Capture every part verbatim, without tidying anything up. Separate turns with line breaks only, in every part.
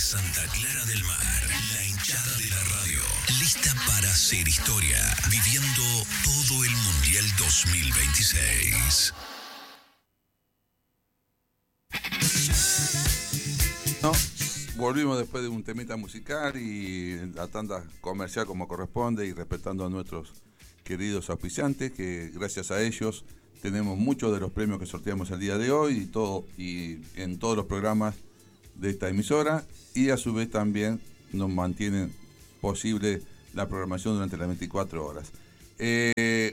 Santa Clara del Mar, la hinchada de la radio, lista para hacer historia, viviendo todo el Mundial dos mil veintiséis.
No, volvimos después de un temita musical y la tanda comercial como corresponde y respetando a nuestros queridos auspiciantes, que gracias a ellos tenemos muchos de los premios que sorteamos el día de hoy y todo y en todos los programas de esta emisora, y a su vez también nos mantienen posible la programación durante las veinticuatro horas. Eh,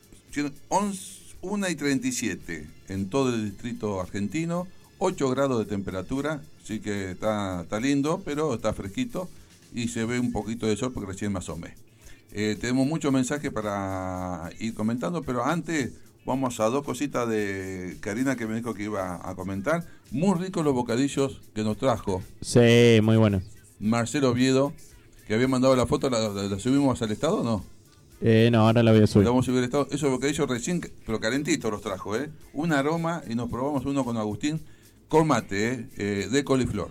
una y treinta y siete en todo el distrito argentino, ocho grados de temperatura, así que está, está lindo, pero está fresquito y se ve un poquito de sol porque recién me asomé. Eh, tenemos muchos mensajes para ir comentando, pero antes vamos a dos cositas de Karina que me dijo que iba a comentar. Muy ricos los bocadillos que nos trajo.
Sí, muy bueno.
Marcelo Oviedo, que había mandado la foto, ¿la, la, la subimos al estado o no?
Eh, no, ahora la voy a subir.
La vamos a subir al estado. Esos bocadillos recién, pero calentitos los trajo, ¿eh? Un aroma, y nos probamos uno con Agustín, con mate, ¿eh? Eh, de coliflor.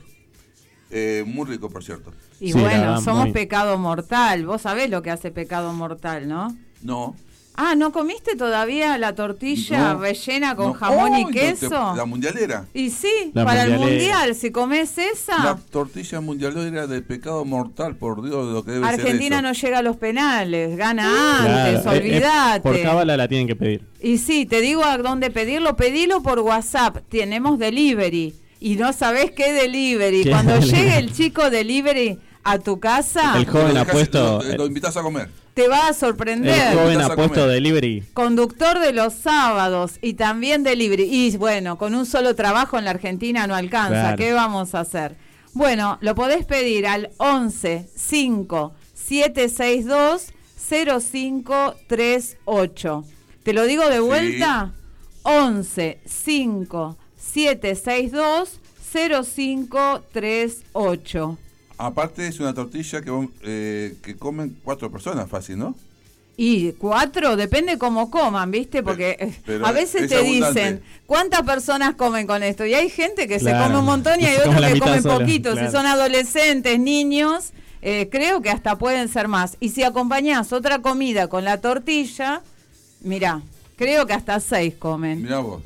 Eh, muy rico, por cierto.
Y
sí,
bueno, somos
muy...
pecado mortal. Vos sabés lo que hace pecado mortal, ¿no?
No.
Ah, ¿no comiste todavía la tortilla
no,
rellena con
no.
jamón
oh,
y queso?
No te, la mundialera.
Y sí,
la
para
mundialera.
el mundial, si comes esa...
La tortilla mundialera de pecado mortal, por Dios, de lo que debe
Argentina
ser eso.
no llega a los penales, gana
Claro,
antes, olvídate.
Por cábala la tienen que pedir.
Y sí, te digo a dónde pedirlo, pedilo por WhatsApp, tenemos delivery. Y no sabés qué delivery.
¿Qué
Cuando
delivery?
llegue el chico delivery a tu casa,
El joven
Lo
ha
dejás-
puesto...
Lo, lo invitas a comer.
te va a
El
sorprender.
joven
Invitás
ha
a
puesto
comer.
delivery.
Conductor de los sábados y también delivery. Y bueno, con un solo trabajo en la Argentina no alcanza.
Claro.
¿Qué vamos a hacer? Bueno, lo podés pedir al once cinco siete seis dos cero cinco tres ocho. ¿Te lo digo de vuelta? once cinco siete seis dos cero cinco tres ocho.
Aparte es una tortilla que, vos, eh, que comen cuatro personas fácil, ¿no?
Y cuatro, depende cómo coman, ¿viste? Porque
Pero-
eh,
pero
a veces
es
te
abundante.
dicen, ¿cuántas personas comen con esto? Y hay gente que
Claro.
se come un montón y hay
Se come
otros
la
que
mitad
comen
sola,
poquito.
claro.
Si son adolescentes, niños, eh, creo que hasta pueden ser más. Y si acompañás otra comida con la tortilla, mirá, creo que hasta seis comen.
Mirá vos.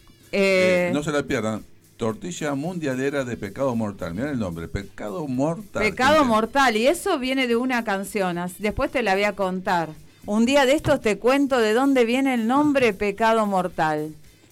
Eh,
Eh, no se la pierdan. Tortilla mundialera de pecado mortal. Mirá el nombre, pecado mortal.
Pecado
gente.
mortal, y eso viene de una canción, as- después te la voy a contar. Un día de estos te cuento de dónde viene el nombre pecado mortal.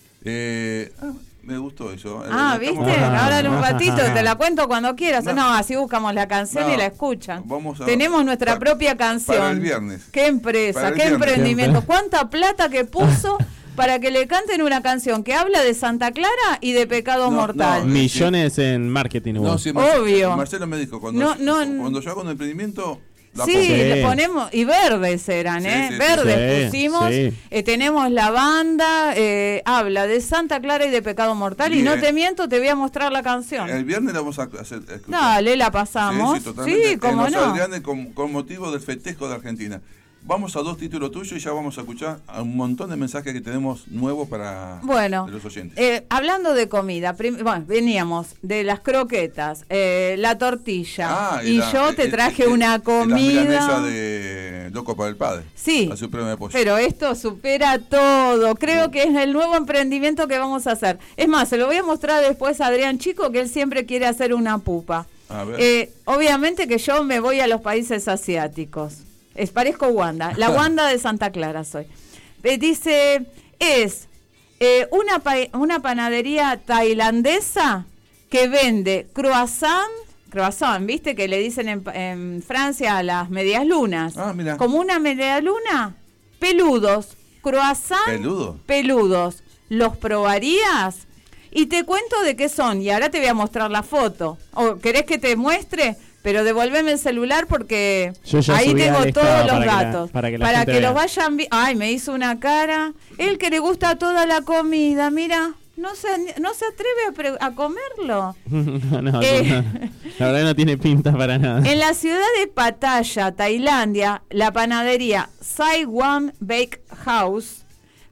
Eh, ah, me gustó eso. Eh,
Ah,
lo
¿viste?
estamos-
Ah.
Ahora en un ratito te la cuento cuando quieras.
No.
No, así buscamos la canción
No.
y la escuchan.
Vamos a-
Tenemos nuestra
para-
propia canción.
para el viernes.
Qué empresa,
Para el
qué
viernes.
emprendimiento. ¿Cuánta plata que puso para que le canten una canción que habla de Santa Clara y de pecado
No,
mortal?
no.
Millones en marketing.
No,
hubo.
sí, Marce-
Obvio.
Marcelo me dijo, cuando,
No, no,
cuando yo hago un emprendimiento, la
Sí,
pongo.
Sí.
le ponemos, y verdes eran,
Sí,
¿eh?
sí, sí.
Verdes
Sí,
pusimos,
sí.
eh, tenemos la banda, eh, habla de Santa Clara y de pecado mortal, y
Bien.
no te miento, te voy a mostrar la canción.
El viernes la vamos a hacer. a escuchar.
Dale, la pasamos.
Sí, sí, totalmente.
Sí, cómo
en los
no.
Adrianes con, con motivo del festejo de Argentina. Vamos a dos títulos tuyos y ya vamos a escuchar a un montón de mensajes que tenemos nuevos para
Bueno,
de los oyentes.
eh, hablando de comida, prim- bueno, veníamos de las croquetas, eh, la tortilla,
Ah,
y
la-
yo te
eh,
traje
eh,
una
eh,
comida.
La milanesa de Loco para el Padre.
Sí,
La suprema de pollo.
pero esto supera todo. Creo que es el nuevo emprendimiento que vamos a hacer. Es más, se lo voy a mostrar después a Adrián Chico, que él siempre quiere hacer una pupa.
A ver.
Eh, obviamente que yo me voy a los países asiáticos. Es, parezco Wanda. La Wanda de Santa Clara soy. Eh, dice, es eh, una, pa- una panadería tailandesa que vende croissant, croissant, ¿viste? Que le dicen en, en Francia a las medias lunas.
Ah, mira.
Como una media luna, peludos, croissant
¿Peludo?
peludos. ¿Los probarías? Y te cuento de qué son, y ahora te voy a mostrar la foto. ¿O querés que te muestre? Pero devolveme el celular porque
Yo ya
ahí
subí
tengo
al
todos
estado
los
para que la-
datos.
para que la
para
gente
que
vea.
los vayan vi- Ay, me hizo una cara. Él que le gusta toda la comida, mira, no se, no se atreve a, pre- a comerlo.
no, no,
Eh.
no. La verdad no tiene pinta para nada.
En la ciudad de Pattaya, Tailandia, la panadería Saiwan Bake House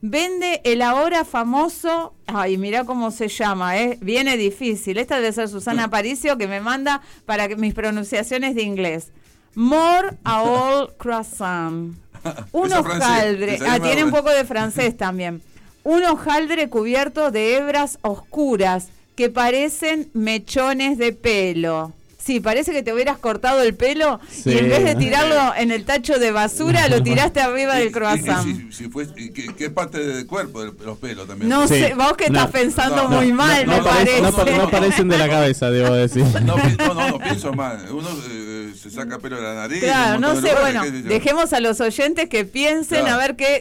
vende el ahora famoso, ay, mirá cómo se llama, eh, viene difícil, esta debe ser Susana Aparicio que me manda para que mis pronunciaciones de inglés. More a all croissant. Un hojaldre, ah, tiene un poco de francés también. Un hojaldre cubierto de hebras oscuras que parecen mechones de pelo. Sí, parece que te hubieras cortado el pelo
sí.
y en vez de tirarlo en el tacho de basura, lo tiraste arriba del croissant.
¿Y, y, y, si, si fue, y, ¿qué, ¿Qué parte del cuerpo de los pelos también?
No
sí.
sé, vos que
no,
estás pensando
no,
muy
no,
mal,
no,
me
no,
parece.
No, no, no, no parecen de la cabeza, debo decir.
No, no, no, no pienso mal. Uno eh, se saca pelo de la nariz.
Claro, no sé,
lugares,
bueno, dejemos a los oyentes que piensen
claro.
a ver qué,